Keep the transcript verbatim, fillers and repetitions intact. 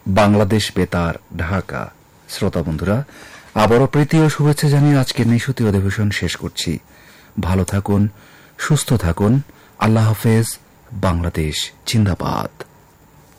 বাংলাদেশ বেতার, ঢাকা। শ্রোতা বন্ধুরা, আবারও প্রীতি ও শুভেচ্ছা জানিয়ে আজকের নিশুতি অধিবেশন শেষ করছি। ভালো থাকুন, সুস্থ থাকুন। আল্লাহ হাফেজ। বাংলাদেশ জিন্দাবাদ।